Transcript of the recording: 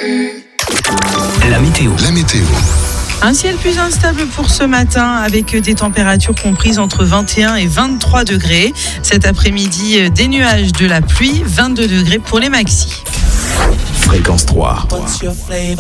La météo. Un ciel plus instable pour ce matin avec des températures comprises entre 21 et 23 degrés. Cet après-midi, des nuages, de la pluie, 22 degrés pour les maxis. Fréquence 3.